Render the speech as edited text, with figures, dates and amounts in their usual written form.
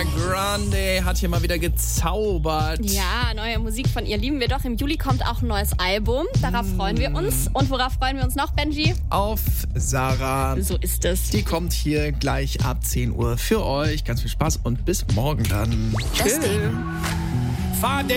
Grande hat hier mal wieder gezaubert. Ja, neue Musik von ihr lieben wir doch. Im Juli kommt auch ein neues Album. Darauf freuen wir uns. Und worauf freuen wir uns noch, Benji? Auf Sarah. So ist es. Die kommt hier gleich ab 10 Uhr für euch. Ganz viel Spaß und bis morgen dann. Das Ding.